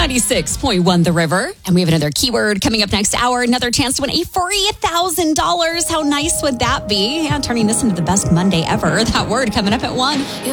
96.1 The River. And we have another keyword coming up next hour. Another chance to win a free $1,000. How nice would that be? Yeah, turning this into the best Monday ever. That word coming up at 1.